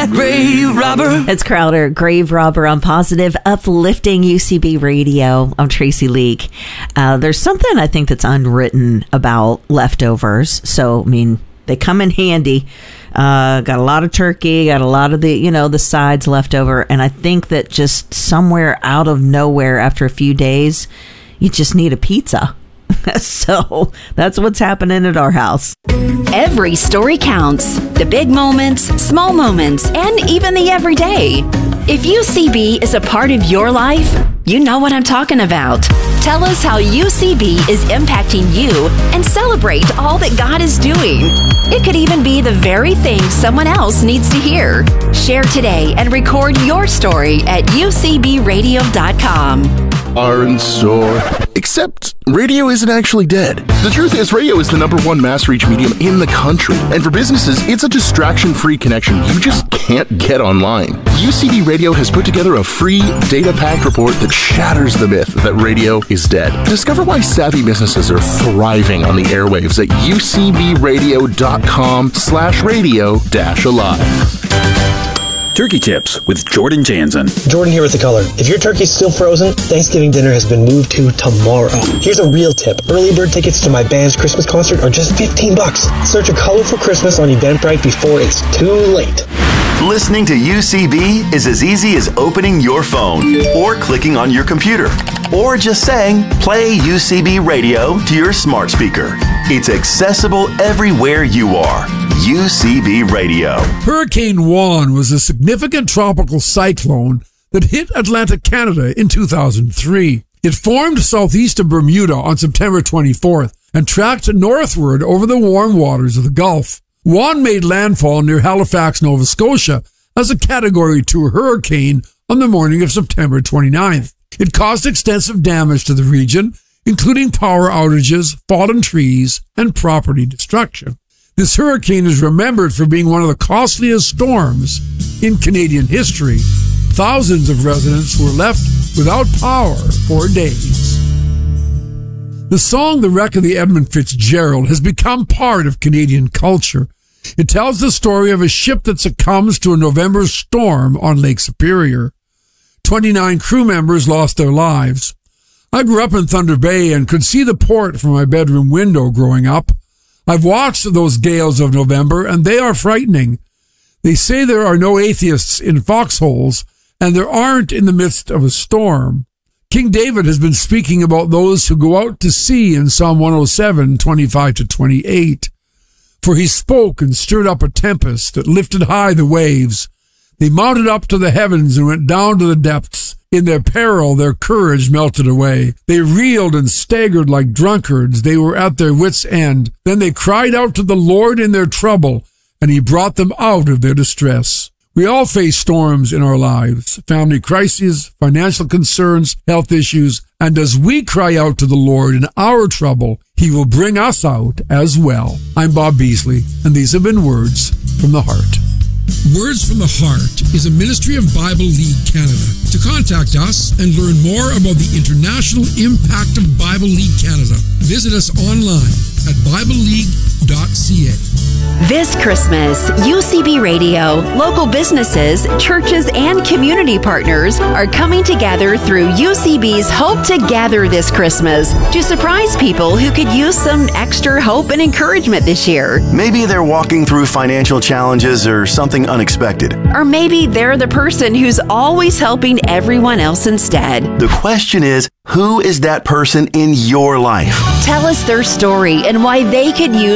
grave robber. It's Crowder, Grave Robber on Positive, uplifting UCB Radio. I'm Tracy Leake. There's something I think that's unwritten about leftovers. So, I mean, they come in handy. Got a lot of turkey, got a lot of the sides left over. And I think that just somewhere out of nowhere after a few days, you just need a pizza. So that's what's happening at our house. Every story counts. The big moments, small moments, and even the everyday. If UCB is a part of your life, you know what I'm talking about. Tell us how UCB is impacting you and celebrate all that God is doing. It could even be the very thing someone else needs to hear. Share today and record your story at ucbradio.com. Are in store. Except radio isn't actually dead. The truth is, radio is the #1 mass reach medium in the country. And for businesses, it's a distraction-free connection you just can't get online. UCB Radio has put together a free, data-packed report that shatters the myth that radio is dead. Discover why savvy businesses are thriving on the airwaves at ucbradio.com/radio-alive. Turkey Tips with Jordan Jansen. Jordan here with The Color. If your turkey's still frozen, Thanksgiving dinner has been moved to tomorrow. Here's a real tip. Early bird tickets to my band's Christmas concert are just $15. Search A Colorful Christmas on Eventbrite before it's too late. Listening to UCB is as easy as opening your phone or clicking on your computer or just saying, play UCB Radio to your smart speaker. It's accessible everywhere you are. UCB Radio. Hurricane Juan was a significant tropical cyclone that hit Atlantic Canada in 2003. It formed southeast of Bermuda on September 24th and tracked northward over the warm waters of the Gulf. Juan made landfall near Halifax, Nova Scotia as a Category 2 hurricane on the morning of September 29th. It caused extensive damage to the region, including power outages, fallen trees, and property destruction. This hurricane is remembered for being one of the costliest storms in Canadian history. Thousands of residents were left without power for days. The song The Wreck of the Edmund Fitzgerald has become part of Canadian culture. It tells the story of a ship that succumbs to a November storm on Lake Superior. 29 crew members lost their lives. I grew up in Thunder Bay and could see the port from my bedroom window growing up. I've watched those gales of November, and they are frightening. They say there are no atheists in foxholes, and there aren't in the midst of a storm. King David has been speaking about those who go out to sea in Psalm 107, 25-28. For he spoke and stirred up a tempest that lifted high the waves. They mounted up to the heavens and went down to the depths. In their peril, their courage melted away. They reeled and staggered like drunkards. They were at their wits' end. Then they cried out to the Lord in their trouble, and he brought them out of their distress. We all face storms in our lives, family crises, financial concerns, health issues, and as we cry out to the Lord in our trouble, he will bring us out as well. I'm Bob Beasley, and these have been Words from the Heart. Words from the Heart is a ministry of Bible League Canada. To contact us and learn more about the international impact of Bible League Canada, visit us online at BibleLeague.ca. This Christmas, UCB Radio, local businesses, churches, and community partners are coming together through UCB's Hope Together this Christmas to surprise people who could use some extra hope and encouragement this year. Maybe they're walking through financial challenges or something unexpected. Or maybe they're the person who's always helping everyone else instead. The question is, who is that person in your life? Tell us their story and why they could use